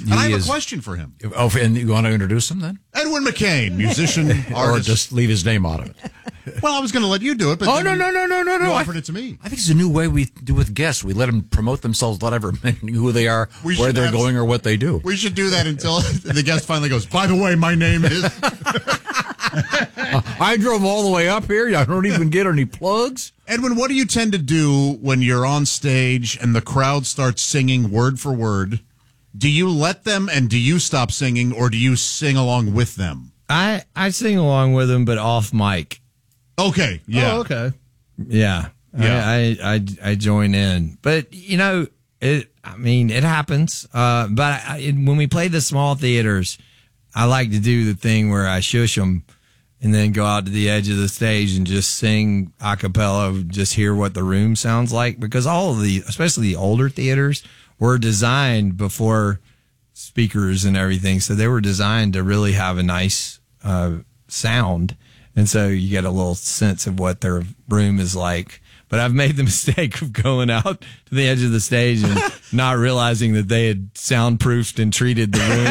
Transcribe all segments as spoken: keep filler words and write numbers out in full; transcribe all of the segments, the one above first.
and I have is, a question for him. Oh, and you want to introduce him then? Edwin McCain, musician, or artist. just leave his name out of it. Well, I was going to let you do it, but oh no no no no no no! You offered it to me. I think it's a new way we do with guests. We let them promote themselves, whatever, who they are, we where they're have, going, or what they do. We should do that until the guest finally goes, by the way, my name is... uh, I drove all the way up here. I don't even get any plugs. Edwin, what do you tend to do when you're on stage and the crowd starts singing word for word? Do you let them and do you stop singing, or do you sing along with them? I, I sing along with them, but off mic. Okay. Yeah. Oh, okay. Yeah. Yeah. I, I, I, I join in. But, you know, it, I mean, it happens. Uh, but I, it, when we play the small theaters, I like to do the thing where I shush them and then go out to the edge of the stage and just sing a cappella, just hear what the room sounds like. Because all of the, especially the older theaters, were designed before speakers and everything. So they were designed to really have a nice uh, sound. And so you get a little sense of what their room is like. But I've made the mistake of going out to the edge of the stage and not realizing that they had soundproofed and treated the room.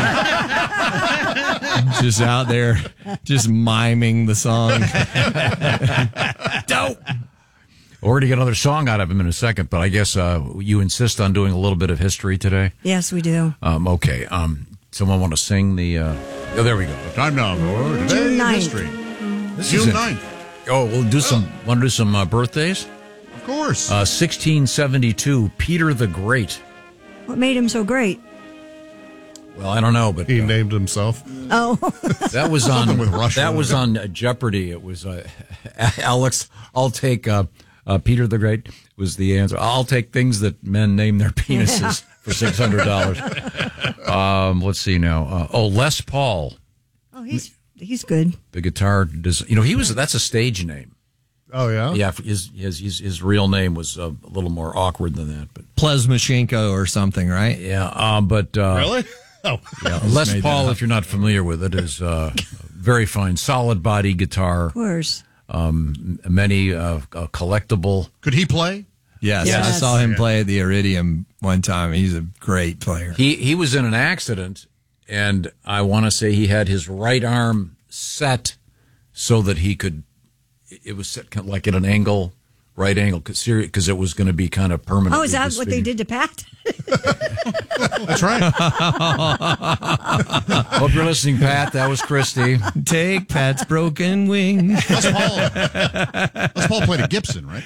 Just out there, just miming the song. Dope. We're going to get another song out of him in a second, but I guess uh, you insist on doing a little bit of history today? Yes, we do. Um, okay. Um, someone want to sing the... Uh... Oh, there we go. Time now for today June ninth. history. This June ninth. Oh, we'll do some... Want to do some uh, birthdays? Of course. Uh, sixteen seventy-two, Peter the Great. What made him so great? Well, I don't know, but... He uh, named himself. Oh. That was on... with Russia. That was on uh, Jeopardy. It was... Uh, Alex, I'll take... Uh, Uh, Peter the Great was the answer. I'll take things that men name their penises yeah. for six hundred dollars. um, let's see now. Uh, oh, Les Paul. Oh, he's he's good. The guitar, does, you know, he was, that's a stage name. Oh, yeah? Yeah, his his his, his real name was uh, a little more awkward than that. But Plesmashenko or something, right? Yeah, uh, but... Uh, really? Oh. Yeah, Les Paul, if you're not familiar with it, is uh, very fine, solid body guitar. Of course. Um, many uh, uh, collectible. Could he play? Yes, yes. I saw him play at the Iridium one time. He's a great player. He he was in an accident, and I want to say he had his right arm set so that he could. It was set kind of like at an angle, right angle, because it was going to be kind of permanent. Oh, is that what they did to Pat? That's right. Hope you're listening, Pat. That was Christy. Take Pat's broken wing. Les Paul. Les Paul played a Gibson, right?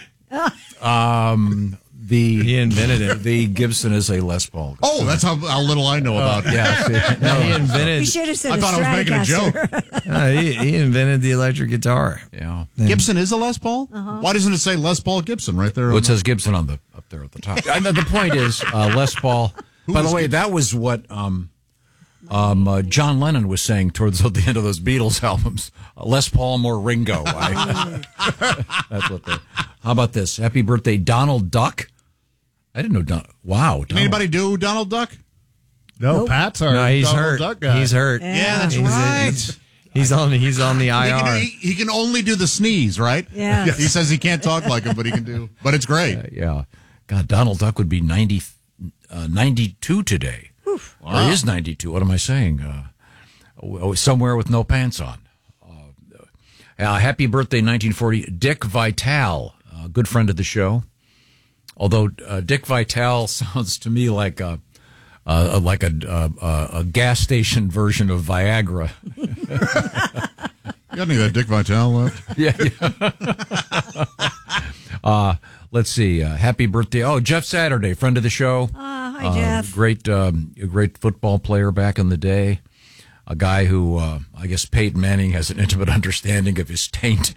Um, the he invented it. The Gibson is a Les Paul. Oh, that's how, how little I know about it. Uh, yeah, see, no, he invented. You should have said I a thought I was making a joke. no, he, he invented the electric guitar. Yeah, Gibson is a Les Paul. Uh-huh. Why doesn't it say Les Paul Gibson right there? Well, it says Gibson on the up there at the top. I know, the point is uh, Les Paul. Who by the way, Gibson? that was what um, um, uh, John Lennon was saying towards the end of those Beatles albums. Uh, Les Paul, more Ringo. I, that's what they. How about this? Happy birthday, Donald Duck. I didn't know Don. Wow. Can anybody do Donald Duck? No, Nope. Pat's our No, he's Donald hurt. Duck guy. He's hurt. Yeah, that's he's, right. He's, he's on. He's on the He I R. can, he, he can only do the sneeze, right? Yeah. He says he can't talk like him, but he can do. But it's great. Uh, yeah. God, Donald Duck would be ninety, uh, ninety-two today. Wow. Or he is ninety-two. What am I saying? Uh, oh, somewhere with no pants on. Uh, uh, happy birthday, nineteen forty. Dick Vitale, a good friend of the show. Although uh, Dick Vitale sounds to me like a uh, like a, uh, a gas station version of Viagra. You got any of that Dick Vitale left? Yeah. yeah. uh, let's see. Uh, happy birthday! Oh, Jeff Saturday, friend of the show. Uh, hi, uh, Jeff. Great, um, a great football player back in the day. A guy who uh, I guess Peyton Manning has an intimate understanding of his taint.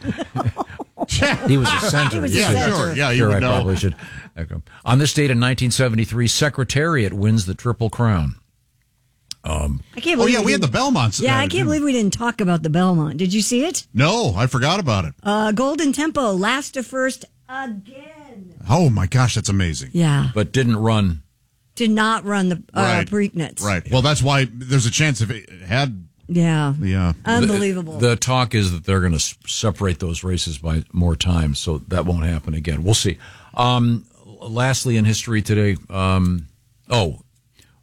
He was a center. He was a Yeah, center. sure. Yeah, you Sure, would I know. probably should. Okay. On this date in nineteen seventy-three, Secretariat wins the Triple Crown. Um, I can't Oh, believe yeah, we had the didn't- Belmonts. Yeah, uh, I can't believe we didn't talk about the Belmont. Did you see it? No, I forgot about it. Uh, Golden Tempo, last to first again. Oh, my gosh, that's amazing. Yeah. but didn't run. Did not run the uh, Right. Preakness. Right. Well, that's why there's a chance if it had. Yeah. Yeah. Unbelievable. The, the talk is that they're going to s- separate those races by more time, so that won't happen again. We'll see. Um, lastly, in history today, um, oh,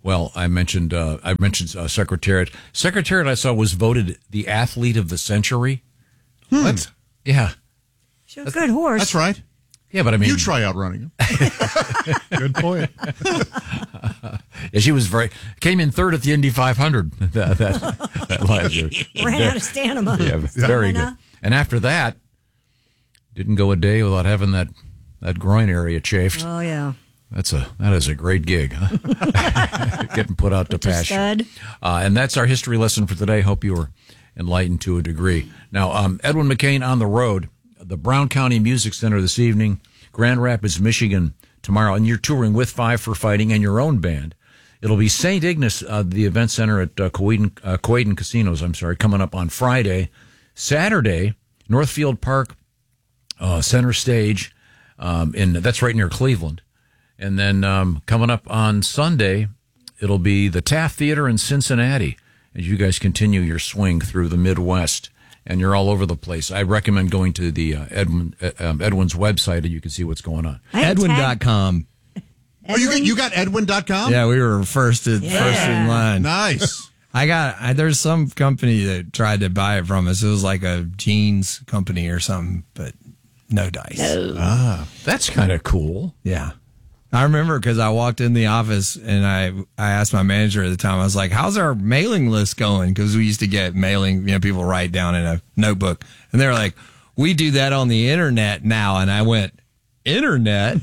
Well, I mentioned uh, I mentioned uh, Secretariat. Secretariat I saw was voted the athlete of the century. What? Yeah, She's a good horse. That's right. yeah, but I mean, You try out running him. Good point. yeah, she was very came in third at the Indy five hundred. that, that, that last year. Ran out of stamina. Yeah, very good. Stamina. And after that, didn't go a day without having that that groin area chafed. Oh, yeah. That's a that is a great gig, huh? Getting put out to Such a pasture. stud. Uh, and that's our history lesson for today. Hope you were enlightened to a degree. Now, um, Edwin McCain on the road, the Brown County Music Center this evening, Grand Rapids, Michigan tomorrow, and you're touring with Five for Fighting and your own band. It'll be Saint Ignace, uh, the event center at uh, Coedan, uh, Coedan Casinos, I'm sorry, coming up on Friday. Saturday, Northfield Park, uh, center stage, um, in that's right near Cleveland. And then um, coming up on Sunday, it'll be the Taft Theater in Cincinnati as you guys continue your swing through the Midwest. And you're all over the place. I recommend going to the uh, Edwin, uh, um, Edwin's website and you can see what's going on. I had Edwin tag- dot com. Oh, you got you got Edwin dot com? Yeah, we were first to, Yeah. first in line. Nice. I got I, there's some company that tried to buy it from us. It was like a jeans company or something, but no dice. That's kind of cool. Yeah. I remember because I walked in the office and I I asked my manager at the time, I was like, how's our mailing list going? Because we used to get mailing, you know, people write down in a notebook. And they were like, we do that on the internet now. And I went, internet?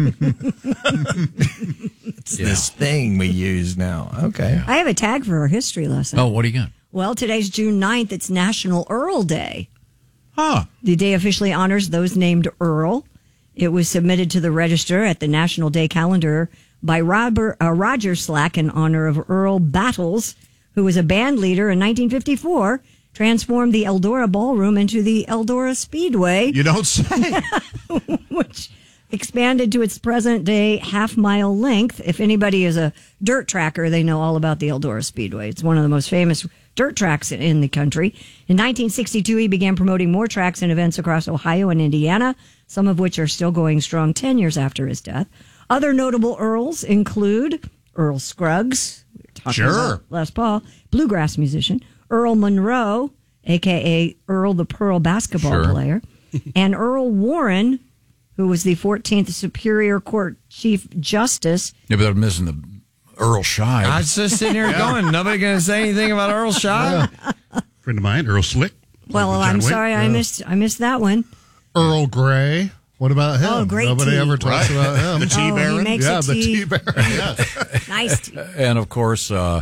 It's Yeah. this thing we use now. Okay. I have a tag for our history lesson. Oh, what do you got? Well, today's June ninth. It's National Earl Day. Huh. The day officially honors those named Earl. It was submitted to the register at the National Day calendar by Robert, uh, Roger Slack in honor of Earl Battles, who was a band leader in nineteen fifty-four, transformed the Eldora Ballroom into the Eldora Speedway, You don't say. which expanded to its present day half mile length. If anybody is a dirt tracker, they know all about the Eldora Speedway. It's one of the most famous dirt tracks in the country. In nineteen sixty-two, he began promoting more tracks and events across Ohio and Indiana, some of which are still going strong ten years after his death. Other notable Earls include Earl Scruggs, we were talking Sure. about Les Paul, bluegrass musician, Earl Monroe, a k a. Earl the Pearl basketball Sure. player, and Earl Warren, who was the fourteenth Superior Court Chief Justice. Yeah, but I'm missing the Earl Scheib. I was just sitting here going, nobody going to say anything about Earl Scheib? Friend of mine, Earl Slick. Well, John I'm Wick. sorry, I missed I missed that one. Earl Grey. What about him? Oh, great Nobody tea. ever talks Right. about him. The tea Oh, he baron. makes yeah, a the tea. tea baron. Yes. Nice tea. And of course, uh,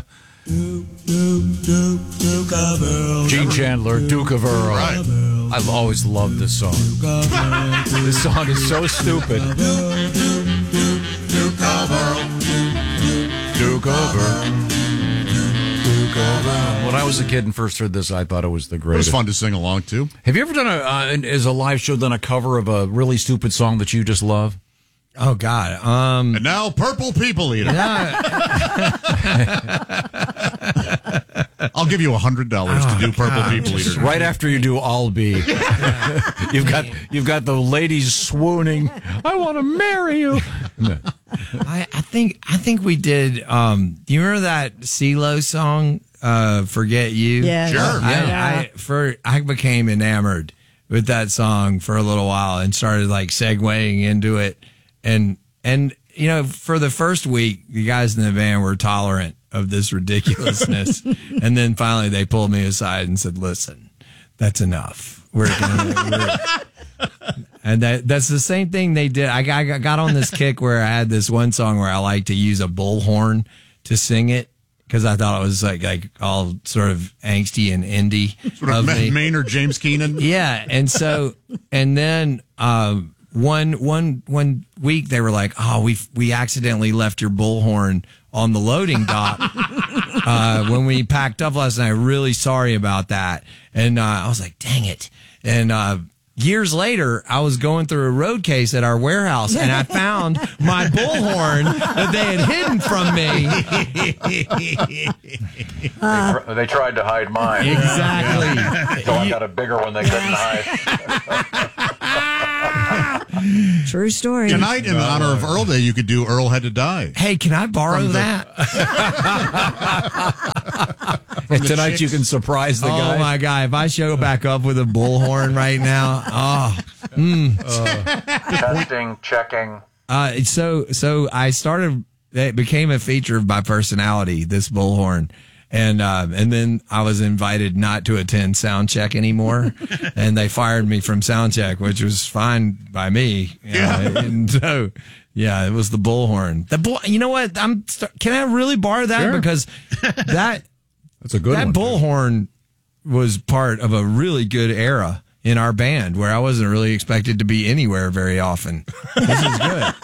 Gene Chandler, Duke of Earl. Right. I've always loved this song. This song is so stupid. Duke of Earl. Duke of Earl. Duke of Earl. When I was a kid and first heard this, I thought it was the It was greatest. fun to sing along to. Have you ever done a, uh, as a live show, done a cover of a really stupid song that you just love? Oh, God. Um, And now, Purple People Eater. I'll give you a hundred dollars to do Purple People Eater. Right after you do I'll Be. you've got you've got the ladies swooning. I want to marry you. I, I think I think we did. Um, do you remember that CeeLo song, uh, "Forget You"? Yeah. Sure. I, Yeah. I for I became enamored with that song for a little while and started like segueing into it, and and you know for the first week the guys in the band were tolerant of this ridiculousness, and then finally they pulled me aside and said, "Listen, that's enough. We're gonna." We're, And that that's the same thing they did. I got, I got on this kick where I had this one song where I like to use a bullhorn to sing it because I thought it was like like all sort of angsty and indie Sort of of Ma- me. Maynard James Keenan. Yeah, and so and then um, one one one week they were like, "Oh, we we accidentally left your bullhorn on the loading dock uh, when we packed up last night. Really sorry about that." And uh, I was like, "Dang it!" And uh, years later, I was going through a road case at our warehouse, and I found my bullhorn that they had hidden from me. they, they tried to hide mine. Exactly. So I got a bigger one they couldn't hide. True story. Tonight, in honor of Earl Day, you could do Earl Had to Die. Hey, can I borrow From the- that? And tonight you can surprise the oh guy. my God! If I show back up with a bullhorn right now, oh, mm. Testing, checking. Uh, so so I started. It became a feature of my personality. This bullhorn, and uh, and then I was invited not to attend sound check anymore, and they fired me from sound check, which was fine by me. Yeah. Uh, and so yeah, it was the bullhorn. The bull. You know what? I'm. Can I really borrow that Sure. because that That's a good that one. bullhorn was part of a really good era in our band where I wasn't really expected to be anywhere very often. This is good.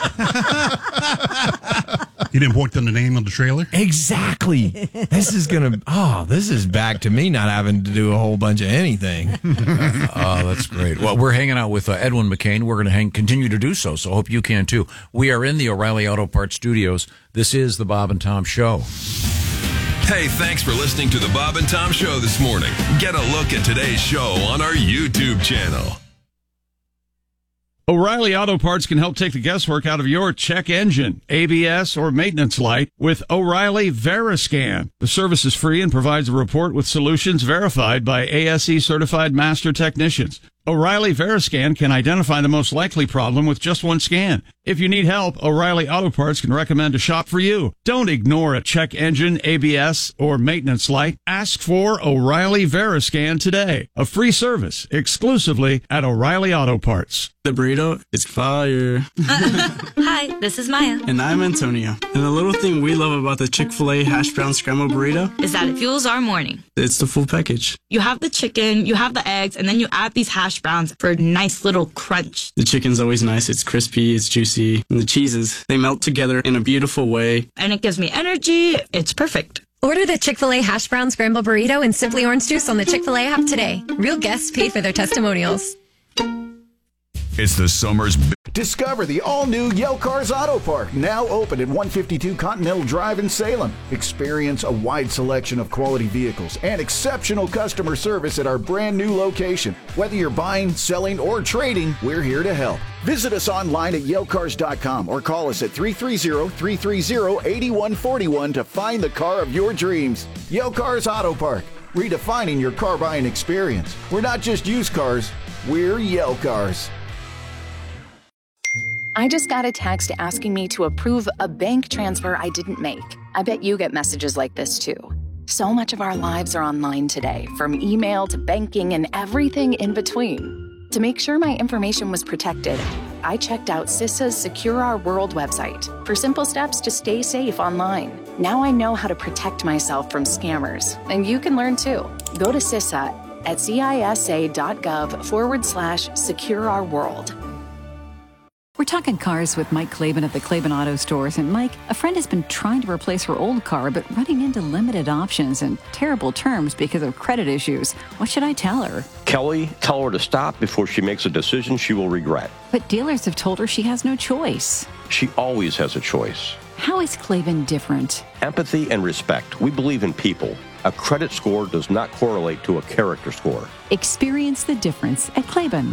You didn't point on the name on the trailer? Exactly. This is going to, oh, this is back to me not having to do a whole bunch of anything. Oh, that's great. Well, we're hanging out with uh, Edwin McCain. We're going to hang, continue to do so, so I hope you can too. We are in the O'Reilly Auto Parts studios. This is the Bob and Tom Show. Hey, thanks for listening to the Bob and Tom Show this morning. Get a look at today's show on our YouTube channel. O'Reilly Auto Parts can help take the guesswork out of your check engine, A B S, or maintenance light with O'Reilly Veriscan. The service is free and provides a report with solutions verified by A S E certified master technicians. O'Reilly Veriscan can identify the most likely problem with just one scan. If you need help, O'Reilly Auto Parts can recommend a shop for you. Don't ignore a check engine, A B S, or maintenance light. Ask for O'Reilly Veriscan today. A free service exclusively at O'Reilly Auto Parts. The burrito is fire. Hi, this is Maya. And I'm Antonio. And the little thing we love about the Chick-fil-A hash brown scrambled burrito Is that it fuels our morning. it's the full package. You have the chicken, you have the eggs, and then you add these hash browns for a nice little crunch. The chicken's always nice. It's crispy, it's juicy. And the cheeses, they melt together in a beautiful way. And it gives me energy. It's perfect. Order the Chick-fil-A hash brown scramble burrito and Simply Orange Juice on the Chick-fil-A app today. Real guests pay for their testimonials. It's the summer's b- Discover the all-new Yale Cars Auto Park, now open at one fifty-two Continental Drive in Salem. Experience a wide selection of quality vehicles and exceptional customer service at our brand new location. Whether you're buying, selling, or trading, we're here to help. Visit us online at yale cars dot com or call us at three three zero, three three zero, eight one four one to find the car of your dreams. Yale Cars Auto Park, redefining your car buying experience. We're not just used cars, we're Yale Cars. I just got a text asking me to approve a bank transfer I didn't make. I bet you get messages like this too. So much of our lives are online today, from email to banking and everything in between. To make sure my information was protected, I checked out CISA's Secure Our World website for simple steps to stay safe online. Now I know how to protect myself from scammers, and you can learn too. Go to CISA at cisa.gov forward slash secure our world. We're talking cars with Mike Claben at the Claben Auto Stores. And Mike, a friend has been trying to replace her old car, but running into limited options and terrible terms because of credit issues. What should I tell her? Kelly, tell her to stop before she makes a decision she will regret. But dealers have told her she has no choice. She always has a choice. How is Claben different? Empathy and respect. We believe in people. A credit score does not correlate to a character score. Experience the difference at Claben.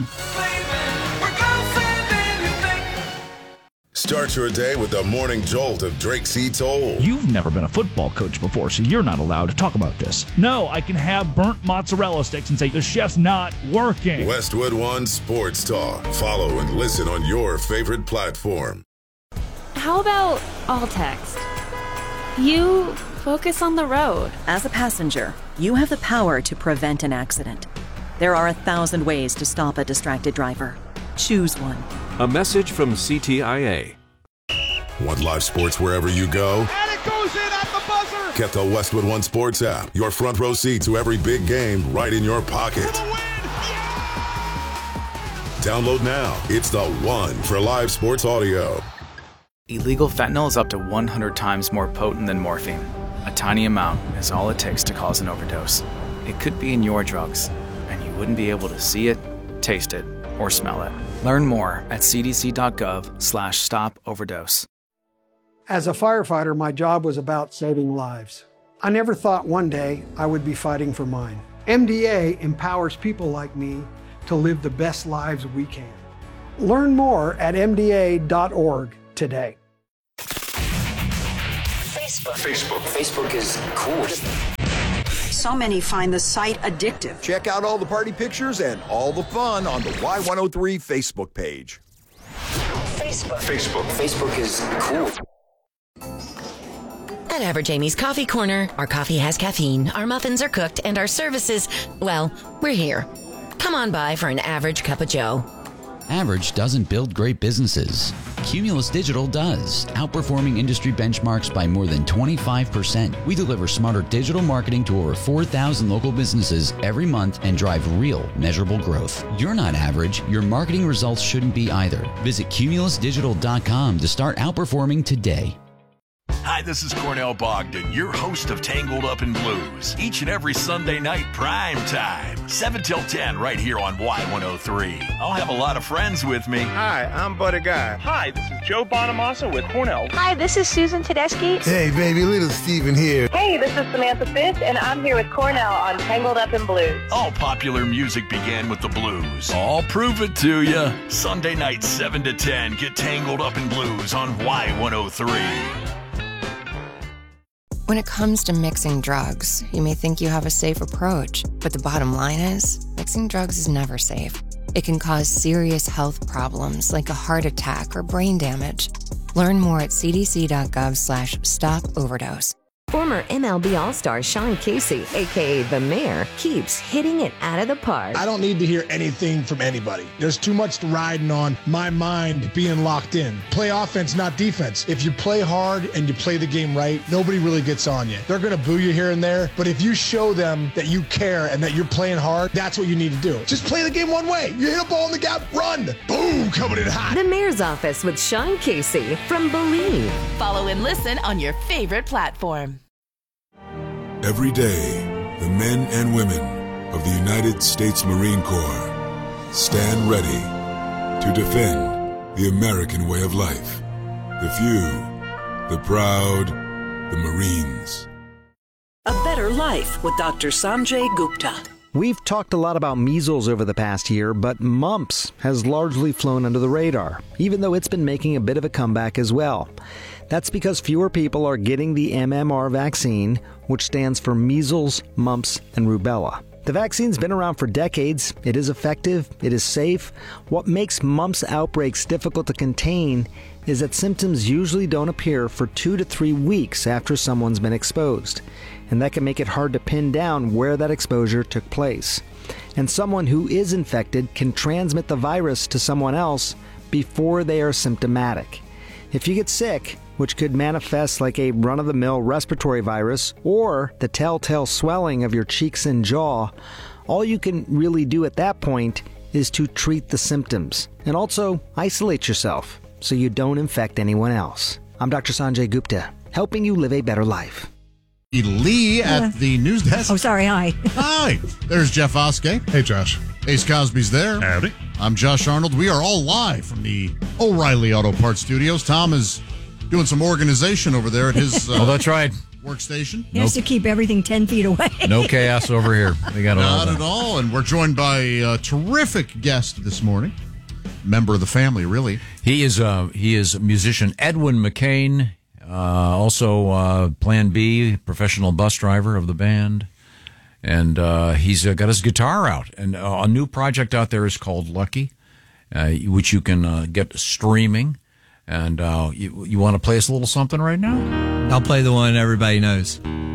Start your day with the morning jolt of Drake C. Toll. You've never been a football coach before, so you're not allowed to talk about this. No, I can have burnt mozzarella sticks and say the chef's not working. Westwood One Sports Talk. Follow and listen on your favorite platform. How about all text? You focus on the road. As a passenger, you have the power to prevent an accident. There are a thousand ways to stop a distracted driver. Choose one. A message from C T I A. Want live sports wherever you go? And it goes in at the buzzer! Get the Westwood One Sports app. Your front row seat to every big game right in your pocket. Download now. It's the one for live sports audio. Illegal fentanyl is up to one hundred times more potent than morphine. A tiny amount is all it takes to cause an overdose. It could be in your drugs, and you wouldn't be able to see it, taste it, or smell it. Learn more at cdc.gov slash stop overdose. As a firefighter, my job was about saving lives. I never thought one day I would be fighting for mine. M D A empowers people like me to live the best lives we can. Learn more at M D A dot org today. Facebook. Facebook. Facebook is cool. So many find the site addictive. Check out all the party pictures and all the fun on the Y one oh three Facebook page. Facebook. Facebook. Facebook is cool. At Average Amy's Coffee Corner, our coffee has caffeine, our muffins are cooked, and our services, well, we're here. Come on by for an average cup of joe. Average doesn't build great businesses. Cumulus Digital does, outperforming industry benchmarks by more than twenty-five percent. We deliver smarter digital marketing to over four thousand local businesses every month and drive real, measurable growth. You're not average. Your marketing results shouldn't be either. Visit cumulus digital dot com to start outperforming today. Hi, this is Cornell Bogdan, your host of Tangled Up in Blues. Each and every Sunday night, prime time, seven till ten, right here on Y one oh three. I'll have a lot of friends with me. Hi, I'm Buddy Guy. Hi, this is Joe Bonamassa with Cornell. Hi, this is Susan Tedeschi. Hey, baby, little Steven here. Hey, this is Samantha Fitz, and I'm here with Cornell on Tangled Up in Blues. All popular music began with the blues. I'll prove it to you. Sunday night, seven to ten, get Tangled Up in Blues on Y one oh three. When it comes to mixing drugs, you may think you have a safe approach, but the bottom line is, mixing drugs is never safe. It can cause serious health problems like a heart attack or brain damage. Learn more at c d c dot gov slash stop overdose. Former M L B All-Star Sean Casey, a k a. The Mayor, keeps hitting it out of the park. I don't need to hear anything from anybody. There's too much riding on my mind being locked in. Play offense, not defense. If you play hard and you play the game right, nobody really gets on you. They're going to boo you here and there, but if you show them that you care and that you're playing hard, that's what you need to do. Just play the game one way. You hit a ball in the gap, run. Boom, coming in hot. The Mayor's Office with Sean Casey from Believe. Follow and listen on your favorite platform. Every day, the men and women of the United States Marine Corps stand ready to defend the American way of life. The few, the proud, the Marines. A Better Life with Doctor Sanjay Gupta. We've talked a lot about measles over the past year, but mumps has largely flown under the radar, even though it's been making a bit of a comeback as well. That's because fewer people are getting the M M R vaccine, which stands for measles, mumps, and rubella. The vaccine's been around for decades. It is effective. It is safe. What makes mumps outbreaks difficult to contain is that symptoms usually don't appear for two to three weeks after someone's been exposed. And that can make it hard to pin down where that exposure took place. And someone who is infected can transmit the virus to someone else before they are symptomatic. If you get sick, which could manifest like a run-of-the-mill respiratory virus or the telltale swelling of your cheeks and jaw, all you can really do at that point is to treat the symptoms and also isolate yourself so you don't infect anyone else. I'm Doctor Sanjay Gupta, helping you live a better life. Lee at uh, the news desk. Oh, sorry. Hi. Hi. There's Jeff Oskey. Hey, Josh. Ace Cosby's there. Howdy. I'm Josh Arnold. We are all live from the O'Reilly Auto Parts Studios. Tom is doing some organization over there at his uh, oh, that's right. workstation. He has nope. to keep everything ten feet away. No chaos over here. We got Not all at all. And we're joined by a terrific guest this morning. Member of the family, really. He is uh, he is musician Edwin McCain. Uh, also, uh, Plan B, professional bus driver of the band. And uh, he's uh, got his guitar out. And uh, a new project out there is called Lucky, uh, which you can uh, get streaming. And uh, you, you want to play us a little something right now? I'll play the one everybody knows.